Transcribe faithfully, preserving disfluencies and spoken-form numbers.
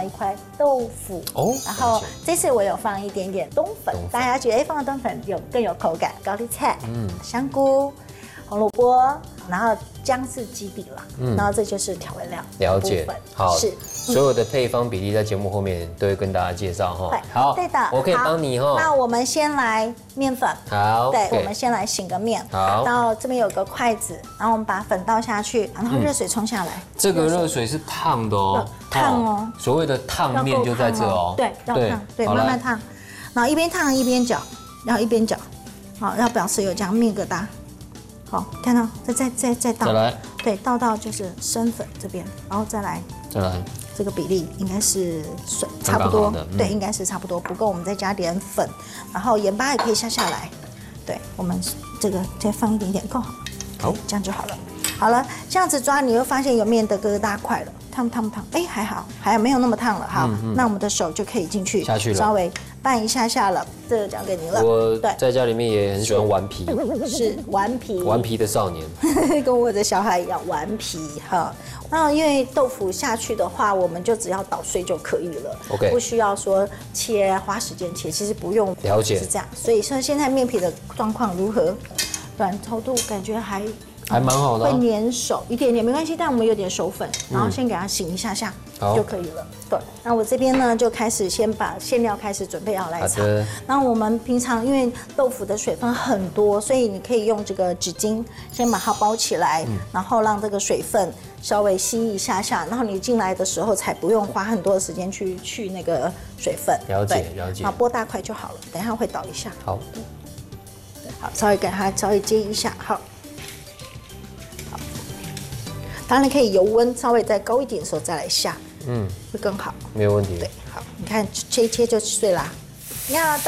一块豆腐哦， 然后这次我有放一点点冬粉， 冬粉大家觉得哎放了冬粉有更有口感，高丽菜，嗯，香菇。红萝卜，然后姜是基底啦，嗯，然后这就是调味料。 了解，好， 是所有的配方比例在节目后面都会跟大家介绍哈。好， 对的， 我可以帮你哈。 那我们先来面粉， 好， 对，我们先来醒个面。 好， 然后这边有个筷子，然后我们把粉倒下去，然后热水冲下来。 这个热水是烫的哦， 烫哦。 所谓的烫面就在这哦。 对，要烫，对，慢慢烫，然后一边烫一边搅，然后一边搅，好，要表示有这样面疙瘩。好，看到，再再再再倒， 再来， 对，倒到就是生粉这边，然后再来， 再来， 这个比例应该是水差不多，对，应该是差不多，不够我们再加点粉，然后盐巴也可以下下来，对，我们这个再放一点点够好，好，这样就好了。好了，这样子抓，你会发现有面的疙瘩块了，烫不烫不烫？哎，还好，还没有那么烫了，好，那我们的手就可以进去， 下去了， 稍微拌一下下了，这个交给您了。 我在家里面也很喜欢顽皮， 是顽皮， 顽皮的少年， 跟我的小孩一样顽皮哈。那因为豆腐下去的话，我们就只要捣碎就可以了 ，OK， 不需要说切，花时间切，其实不用。 了解， 是这样。所以说现在面皮的状况如何？软稠度感觉还。 还蛮好的、 啊，会粘手一点点没关系，但我们有点手粉，然后先给它醒一下下、嗯、就可以了。对，那我这边呢就开始先把馅料开始准备好来炒。那我们平常因为豆腐的水分很多，所以你可以用这个纸巾先把它包起来，嗯、然后让这个水分稍微吸一下下，然后你进来的时候才不用花很多的时间去去那个水分。 了解了解。 好，剥大块就好了，等一下会倒一下。 好， 好，稍微给它稍微接一下，好。当然可以油温稍微再高一点的时候再来下，嗯，会更好， 没有问题。 对，好，你看切一切就碎啦。要